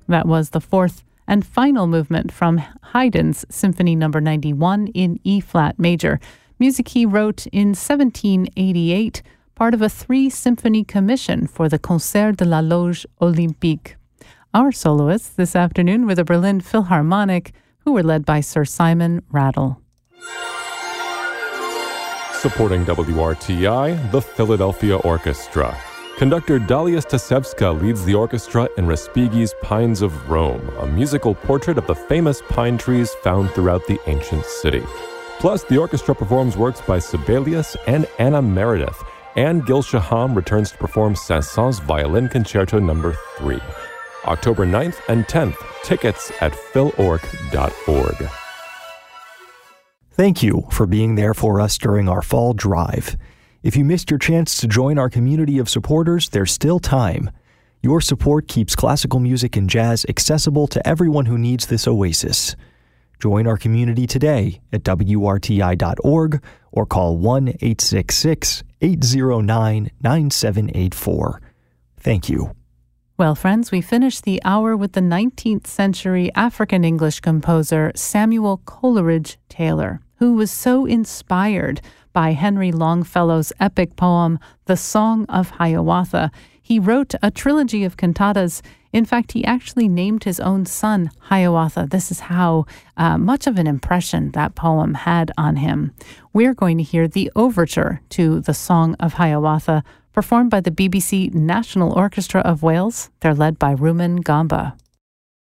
That was the fourth and final movement from Haydn's Symphony No. 91 in E-flat major, music he wrote in 1788, part of a 3-symphony commission for the Concert de la Loge Olympique. Our soloists this afternoon were the Berlin Philharmonic, who were led by Sir Simon Rattle. Supporting WRTI, the Philadelphia Orchestra. Conductor Dalia Stasevska leads the orchestra in Respighi's Pines of Rome, a musical portrait of the famous pine trees found throughout the ancient city. Plus, the orchestra performs works by Sibelius and Anna Meredith, and Gil Shaham returns to perform Saint-Saëns Violin Concerto No. 3. October 9th and 10th. Tickets at philorg.org. Thank you for being there for us during our fall drive. If you missed your chance to join our community of supporters, there's still time. Your support keeps classical music and jazz accessible to everyone who needs this oasis. Join our community today at WRTI.org or call 1-866-809-9784. Thank you. Well, friends, we finished the hour with the 19th century African English composer Samuel Coleridge Taylor, who was so inspired by Henry Longfellow's epic poem, The Song of Hiawatha. He wrote a trilogy of cantatas. In fact, he actually named his own son Hiawatha. This is how much of an impression that poem had on him. We're going to hear the overture to The Song of Hiawatha, performed by the BBC National Orchestra of Wales. They're led by Rumen Gamba.